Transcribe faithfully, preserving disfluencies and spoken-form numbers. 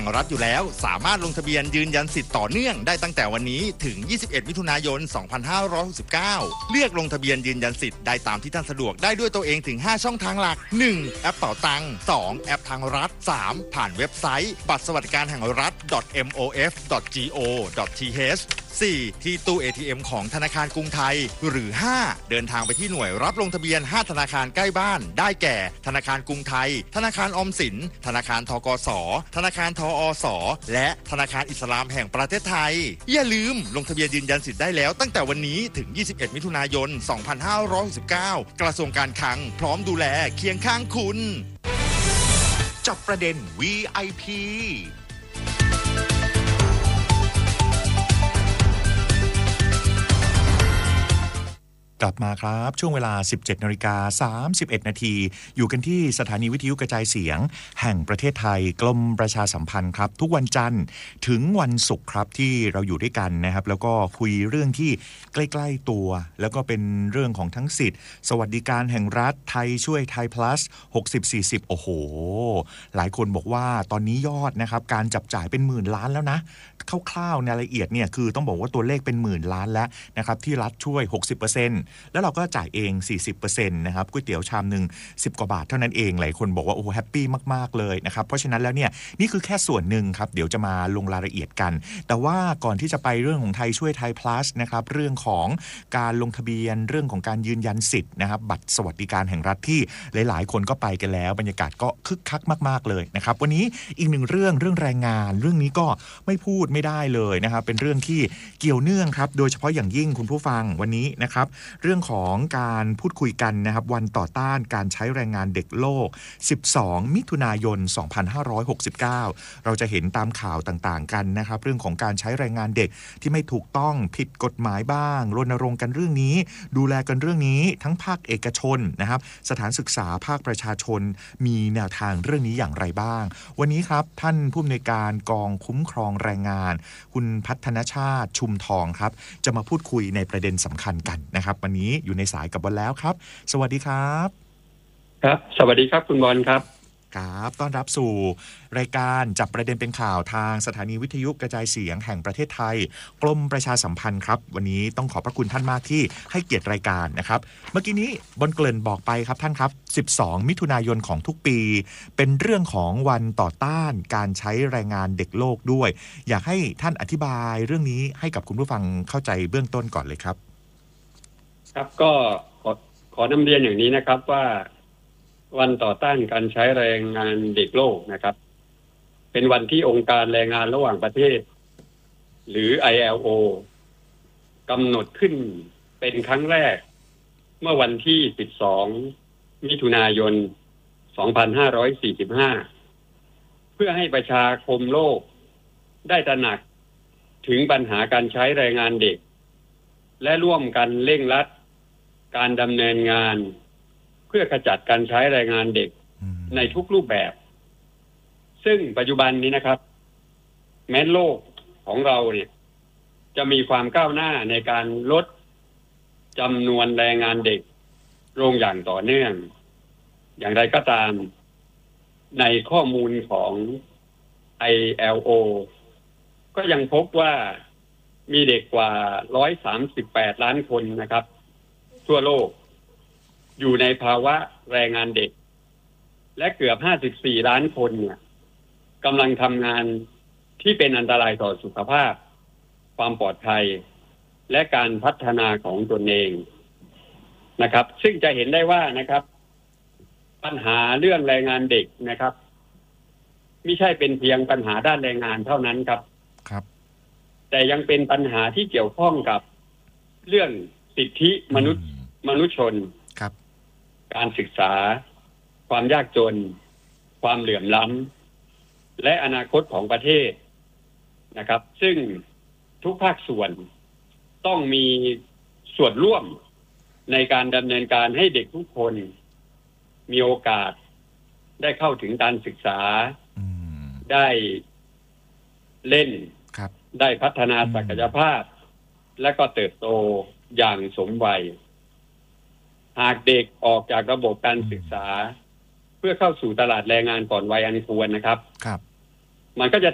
งรัฐอยู่แล้วสามารถลงทะเบียนยืนยันสิทธิ์ต่อเนื่องได้ตั้งแต่วันนี้ถึงยี่สิบเอ็ดมิถุนายนสองพันห้าร้อยหกสิบเก้าเลือกลงทะเบียนยืนยันสิทธิ์ได้ตามที่ท่านสะดวกได้ด้วยตัวเองถึงห้าช่องทางหลัก หนึ่ง แอปเป๋าตังค์ สอง แอปทางรัฐ สาม ผ่านเว็บไซต์บัตรสวัสดิการแห่งรัฐ .mof .go.th สี่ ที่ตู้ เอ ที เอ็ม ของธนาคารกรุงไทยหรือห้าเดินทางไปที่หน่วยรับลงทะเบียนห้าธนาคารใกล้บ้านได้แก่ธนาคารกรุงไทยธนาคารออมสินธนาคารธกสธนาคารทอสและธนาคารอิสลามแห่งประเทศไทยอย่าลืมลงทะเบียนยืนยันสิทธิ์ได้แล้วตั้งแต่วันนี้ถึงยี่สิบเอ็ดมิถุนายนสองพันห้าร้อยหกสิบเก้ากระทรวงการคลังพร้อมดูแลเคียงข้างคุณจับประเด็น วี ไอ พีกลับมาครับช่วงเวลา สิบเจ็ดนาฬิกาสามสิบเอ็ดนาทีอยู่กันที่สถานีวิทยุกระจายเสียงแห่งประเทศไทยกรมประชาสัมพันธ์ครับทุกวันจันทร์ถึงวันศุกร์ครับที่เราอยู่ด้วยกันนะครับแล้วก็คุยเรื่องที่ใกล้ๆตัวแล้วก็เป็นเรื่องของทั้งสิทธิ์สวัสดิการแห่งรัฐไทยช่วยไทย plus หกสิบ สี่สิบโอ้โหหลายคนบอกว่าตอนนี้ยอดนะครับการจับจ่ายเป็นหมื่นล้านแล้วนะคร่าวๆในรายละเอียดเนี่ยคือต้องบอกว่าตัวเลขเป็นหมื่นล้านแล้วนะครับที่รัฐช่วย หกสิบเปอร์เซ็นต์ แล้วเราก็จ่ายเอง สี่สิบเปอร์เซ็นต์ นะครับก๋วยเตี๋ยวชามนึงสิบกว่าบาทเท่านั้นเองหลายคนบอกว่าโอ้โหแฮปปี้มากๆเลยนะครับเพราะฉะนั้นแล้วเนี่ยนี่คือแค่ส่วนหนึ่งครับเดี๋ยวจะมาลงรายละเอียดกันแต่ว่าก่อนที่จะไปเรื่องของไทยช่วยไทย plus นะครับเรื่องของการลงทะเบียนเรื่องของการยืนยันสิทธิ์นะครับบัตรสวัสดิการแห่งรัฐที่หลายๆคนก็ไปกันแล้วบรรยากาศก็คึกคักมากๆเลยนะครับวันนี้อีกหนึ่งเรื่องเรื่องแรงงานเรื่องนี้ก็ไม่พูดไม่ได้เลยนะครับเป็นเรื่องที่เกี่ยวเนื่องครับโดยเฉพาะอย่างยิ่งคุณผู้ฟังวันนี้นะครับเรื่องของการพูดคุยกันนะครับวันต่อต้านการใช้แรงงานเด็กโลกสิบสองมิถุนายนสองพันห้าร้อยหกสิบเก้าเราจะเห็นตามข่าวต่างๆกันนะครับเรื่องของการใช้แรงงานเด็กที่ไม่ถูกต้องผิดกฎหมายบ้างรณรงค์กันเรื่องนี้ดูแลกันเรื่องนี้ทั้งภาคเอกชนนะครับสถานศึกษาภาคประชาชนมีแนวทางเรื่องนี้อย่างไรบ้างวันนี้ครับท่านผู้อำนวยการกองคุ้มครองแรงงานคุณพัฒนชาติชุมทองครับจะมาพูดคุยในประเด็นสำคัญกันนะครับวันนี้อยู่ในสายกับบอลแล้วครับสวัสดีครับครับสวัสดีครับคุณบอลครับครับต้อนรับสู่รายการจับประเด็นเป็นข่าวทางสถานีวิทยุกระจายเสียงแห่งประเทศไทยกรมประชาสัมพันธ์ครับวันนี้ต้องขอบพระคุณท่านมากที่ให้เกียรติรายการนะครับเมื่อกี้นี้บอลเกริ่นบอกไปครับท่านครับสิบสองมิถุนายนของทุกปีเป็นเรื่องของวันต่อต้านการใช้แรงงานเด็กโลกด้วยอยากให้ท่านอธิบายเรื่องนี้ให้กับคุณผู้ฟังเข้าใจเบื้องต้นก่อนเลยครับครับก็ขอขอนำเรียนอย่างนี้นะครับว่าวันต่อต้านการใช้แรงงานเด็กโลกนะครับเป็นวันที่องค์การแรงงานระหว่างประเทศหรือ ไอ แอล โอ กำหนดขึ้นเป็นครั้งแรกเมื่อวันที่สิบสองมิถุนายนสองพันห้าร้อยสี่สิบห้าเพื่อให้ประชาคมโลกได้ตระหนักถึงปัญหาการใช้แรงงานเด็กและร่วมกันเร่งรัดการดำเนินงานเพื่อขจัดการใช้แรงงานเด็กในทุกรูปแบบซึ่งปัจจุบันนี้นะครับแม้โลกของเราเนี่ยจะมีความก้าวหน้าในการลดจำนวนแรงงานเด็กลงอย่างต่อเนื่องอย่างไรก็ตามในข้อมูลของ ไอ แอล โอ ก็ยังพบว่ามีเด็กกว่าหนึ่งร้อยสามสิบแปดล้านคนนะครับทั่วโลกอยู่ในภาวะแรงงานเด็กและเกือบห้าสิบสี่ล้านคนเนี่ยกำลังทำงานที่เป็นอันตรายต่อสุขภาพความปลอดภัยและการพัฒนาของตนเองนะครับซึ่งจะเห็นได้ว่านะครับปัญหาเรื่องแรงงานเด็กนะครับไม่ใช่เป็นเพียงปัญหาด้านแรงงานเท่านั้นครับครับแต่ยังเป็นปัญหาที่เกี่ยวข้องกับเรื่องสิทธิมนุษย์มนุษยชนครับการศึกษาความยากจนความเหลื่อมล้ำและอนาคตของประเทศนะครับซึ่งทุกภาคส่วนต้องมีส่วนร่วมในการดำเนินการให้เด็กทุกคนมีโอกาสได้เข้าถึงการศึกษาได้เล่นได้พัฒนาศักยภาพและก็เติบโตอย่างสมวัยหากเด็กออกจากระบบการศึกษาเพื่อเข้าสู่ตลาดแรงงานก่อนวัยอันควรนะครับครับมันก็จะ